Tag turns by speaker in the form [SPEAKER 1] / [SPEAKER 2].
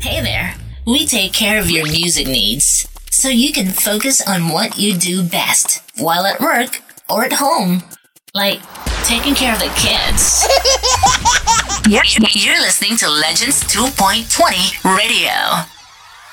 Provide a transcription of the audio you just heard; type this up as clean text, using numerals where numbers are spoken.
[SPEAKER 1] Hey there. We take care of your music needs so you can focus on what you do best while at work or at home. Like taking care of the kids. You're listening to Legends 2.20 Radio.